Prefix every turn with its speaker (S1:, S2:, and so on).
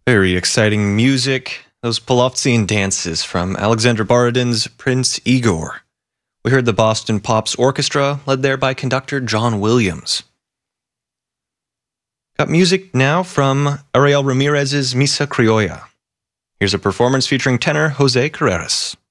S1: Very exciting music. Those Polovtsian dances from Alexander Borodin's Prince Igor. We heard the Boston Pops Orchestra, led there by conductor John Williams. Got music now from Ariel Ramirez's Misa Criolla. Here's a performance featuring tenor Jose Carreras.